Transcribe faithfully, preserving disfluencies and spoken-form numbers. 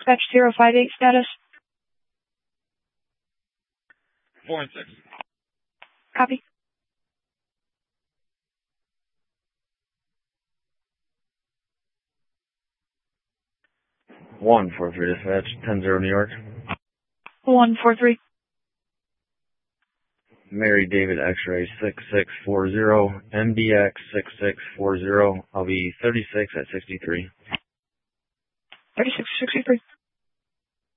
dispatch zero five eight status. Four and six. Copy. One four three dispatch, ten zero New York. One four three. Mary David X-ray six six four zero, M B X six six four zero. I'll be thirty-six at sixty-three. Thirty-six sixty-three.